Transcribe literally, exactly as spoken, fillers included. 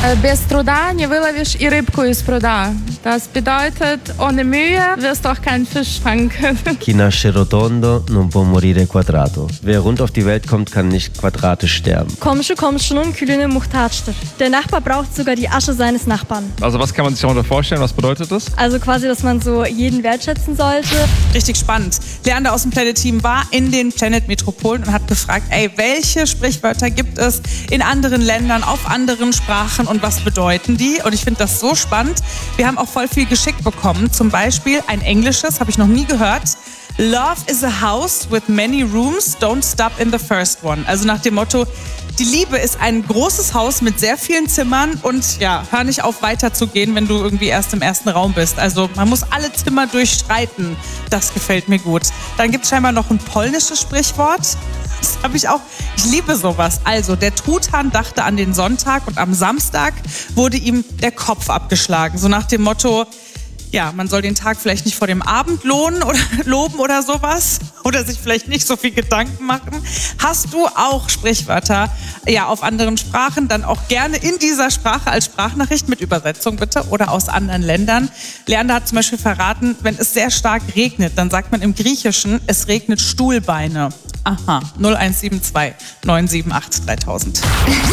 Без труда не выловишь и рыбку из пруда. Das bedeutet, ohne Mühe wirst du auch keinen Fisch fangen können. Chi nasce rotondo non può morire quadrato. Wer rund auf die Welt kommt, kann nicht quadratisch sterben. Komşu komşunun külüne muhtaçtır. Der Nachbar braucht sogar die Asche seines Nachbarn. Also was kann man sich darunter vorstellen? Was bedeutet das? Also quasi, dass man so jeden wertschätzen sollte. Richtig spannend. Leander aus dem Planet-Team war in den Planet-Metropolen und hat gefragt, ey, welche Sprichwörter gibt es in anderen Ländern, auf anderen Sprachen und was bedeuten die? Und ich finde das so spannend. Wir haben auch voll viel geschickt bekommen. Zum Beispiel ein englisches, habe ich noch nie gehört. Love is a house with many rooms, don't stop in the first one. Also nach dem Motto, die Liebe ist ein großes Haus mit sehr vielen Zimmern und ja, hör nicht auf weiterzugehen, wenn du irgendwie erst im ersten Raum bist. Also man muss alle Zimmer durchstreiten. Das gefällt mir gut. Dann gibt es scheinbar noch ein polnisches Sprichwort. Das habe ich auch. Ich liebe sowas. Also, der Truthahn dachte an den Sonntag und am Samstag wurde ihm der Kopf abgeschlagen. So nach dem Motto, ja, man soll den Tag vielleicht nicht vor dem Abend lohnen oder loben oder sowas. Oder sich vielleicht nicht so viel Gedanken machen. Hast du auch Sprichwörter ja, auf anderen Sprachen? Dann auch gerne in dieser Sprache als Sprachnachricht mit Übersetzung bitte oder aus anderen Ländern. Leander hat zum Beispiel verraten, wenn es sehr stark regnet, dann sagt man im Griechischen, es regnet Stuhlbeine. Aha, null eins sieben zwei neun sieben acht dreitausend.